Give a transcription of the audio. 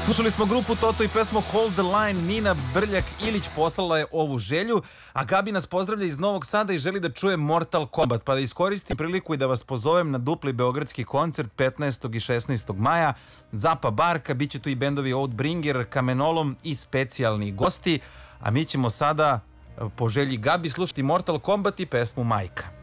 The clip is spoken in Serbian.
Slušali smo grupu Toto i pesmu Hold the Line. Nina Brljak-Ilić poslala je ovu želju, a Gabi nas pozdravlja iz Novog Sada i želi da čuje Mortal Kombat, pa da iskoristim priliku i da vas pozovem na dupli beogradski koncert 15. i 16. maja. Zapa Barka, bit će tu i bendovi Outbringer, Kamenolom i specijalni gosti, a mi ćemo sada po želji Gabi slušati Mortal Kombat i pesmu Majka.